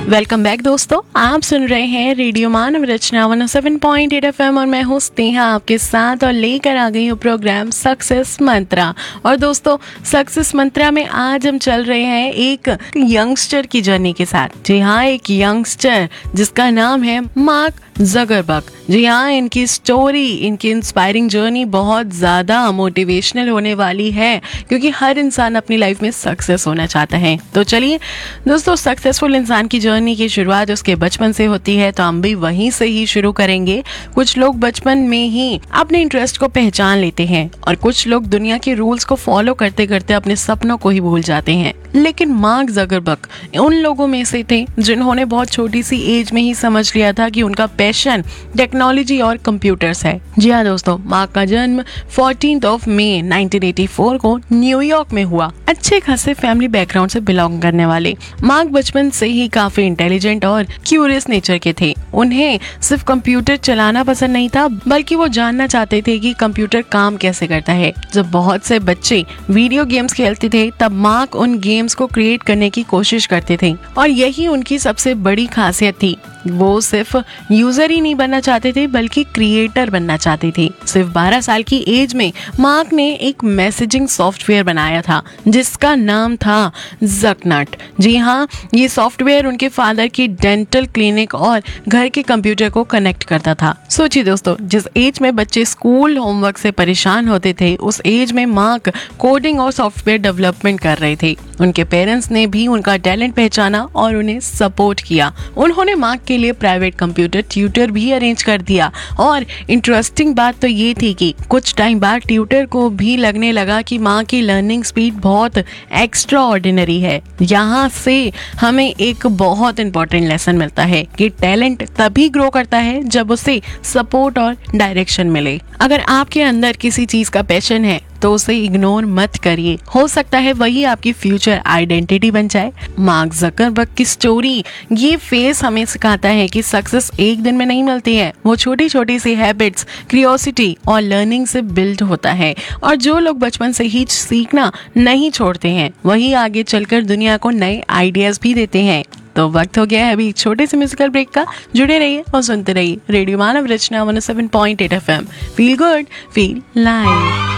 Welcome back दोस्तों, आप सुन रहे हैं रेडियो मानव रचना 107.8 FM और मैं हूँ स्नेहा आपके साथ और लेकर आ गई हूँ प्रोग्राम सक्सेस मंत्रा। और दोस्तों, सक्सेस मंत्रा में आज हम चल रहे हैं एक यंगस्टर की जर्नी के साथ। जी हाँ, एक यंगस्टर जिसका नाम है मार्क ज़करबर्ग। जी हाँ, इनकी स्टोरी, इनकी इंस्पायरिंग जर्नी बहुत ज़्यादा मोटिवेशनल होने वाली है क्योंकि हर इंसान अपनी लाइफ में सक्सेस होना चाहता है। तो चलिए दोस्तों, सक्सेसफुल इंसान की जर्नी की शुरुआत उसके बचपन से होती है, तो हम भी वहीं से ही शुरू करेंगे। कुछ लोग बचपन में ही अपने इंटरेस्ट को पहचान लेते हैं और कुछ लोग दुनिया के रूल्स को फॉलो करते करते अपने सपनों को ही भूल जाते हैं। लेकिन मार्क ज़करबर्ग उन लोगों में से थे जिन्होंने बहुत छोटी सी एज में ही समझ लिया था कि उनका पैशन टेक्नोलॉजी और कंप्यूटर्स है। जी हाँ दोस्तों, मार्क का जन्म 14 मई 1984 को न्यूयॉर्क में हुआ। अच्छे खासे फैमिली बैकग्राउंड से बिलोंग करने वाले मार्क बचपन से ही काफी इंटेलिजेंट और क्यूरियस नेचर के थे। उन्हें सिर्फ कंप्यूटर चलाना पसंद नहीं था, बल्कि वो जानना चाहते थे कि कंप्यूटर काम कैसे करता है। जब बहुत से बच्चे वीडियो गेम्स खेलते थे, तब मार्क उन गेम्स को क्रिएट करने की कोशिश करते थे और यही उनकी सबसे बड़ी खासियत थी। वो सिर्फ यूजर ही नहीं बनना चाहते थे, बल्कि क्रिएटर बनना चाहते थे। सिर्फ 12 साल की एज में मार्क ने एक मैसेजिंग सॉफ्टवेयर बनाया था जिसका नाम था ज़कनट। जी हाँ, ये सॉफ्टवेयर उनके फादर की डेंटल क्लिनिक और घर के कंप्यूटर को कनेक्ट करता था। सोचिए दोस्तों, जिस एज में बच्चे स्कूल होमवर्क से परेशान होते थे, उस एज में मार्क कोडिंग और सॉफ्टवेयर डेवलपमेंट कर रहे थे। उनके पेरेंट्स ने भी उनका टैलेंट पहचाना और उन्हें सपोर्ट किया। उन्होंने मार्क के लिए प्राइवेट कंप्यूटर ट्यूटर भी अरेंज कर दिया और इंटरेस्टिंग बात तो ये थी कि कुछ टाइम बाद ट्यूटर को भी लगने लगा कि मार्क की लर्निंग स्पीड बहुत एक्स्ट्रा ऑर्डिनरी है। यहाँ से हमें एक बहुत इंपॉर्टेंट लेसन मिलता है कि टैलेंट तभी ग्रो करता है जब उसे सपोर्ट और डायरेक्शन मिले। अगर आपके अंदर किसी चीज का पैशन है तो उसे इग्नोर मत करिए, हो सकता है वही आपकी फ्यूचर आइडेंटिटी बन जाए। मार्क ज़करबर्ग की स्टोरी ये फेस हमें सिखाता है कि सक्सेस एक दिन में नहीं मिलती है, वो छोटी छोटी सी हैबिट्स, क्यूरियोसिटी और लर्निंग से बिल्ड होता है। और जो लोग बचपन से ही सीखना नहीं छोड़ते हैं, वही आगे चलकर दुनिया को नए आइडियाज भी देते हैं। तो वक्त हो गया है अभी एक छोटे से म्यूजिकल ब्रेक का। जुड़े रहिए और सुनते रहिए रेडियो मानव रचना 107.8 FM। Feel good, feel live.